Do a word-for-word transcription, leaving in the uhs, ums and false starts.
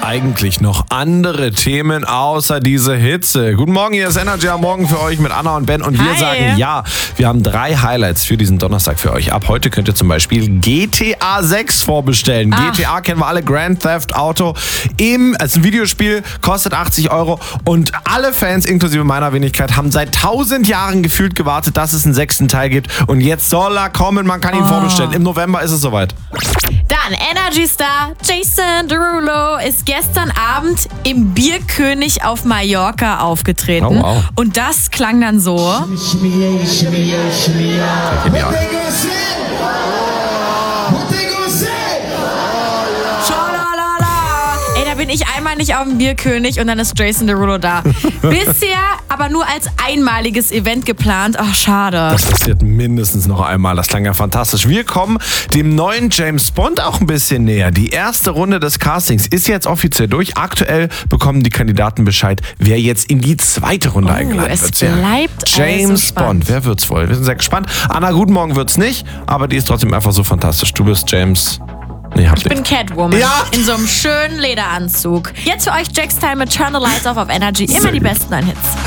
eigentlich noch andere Themen außer diese Hitze? Guten Morgen, hier ist Energy am Morgen für euch mit Anna und Ben und wir Hi. sagen ja, wir haben drei Highlights für diesen Donnerstag für euch. Ab heute könnt ihr zum Beispiel G T A sechs vorbestellen. Ach. G T A kennen wir alle, Grand Theft Auto. Im, also ein Videospiel, kostet achtzig Euro und alle Fans, inklusive meiner Wenigkeit, haben seit tausend Jahren gefühlt gewartet, dass es einen sechsten Teil gibt und jetzt soll er kommen, man kann ihn Oh. vorbestellen. Im November ist es soweit. Dann Energy-Star Jason Derulo ist gestern Abend im Bierkönig auf Mallorca aufgetreten. Oh, wow. Und das klang dann so. Genial. Ey, da bin ich einmal nicht auf dem Bierkönig und dann ist Jason Derulo da. Bisher aber nur als einmaliges Event geplant. Ach, schade. Das passiert mindestens noch einmal. Das klang ja fantastisch. Wir kommen dem neuen James Bond auch ein bisschen näher. Die erste Runde des Castings ist jetzt offiziell durch. Aktuell bekommen die Kandidaten Bescheid, wer jetzt in die zweite Runde Oh, eingeladen es wird. Sehr- bleibt James also spannend. Bond. Wer wird's wohl? Wir sind sehr gespannt. Anna, guten Morgen wird's nicht, aber die ist trotzdem einfach so fantastisch. Du bist James... Nee, hab Ich bin Catwoman. Ja. In so einem schönen Lederanzug. Jetzt für euch Jack's Time mit Turn the Lights Off auf Energy. Immer Sehr die gut. besten neuen Hits.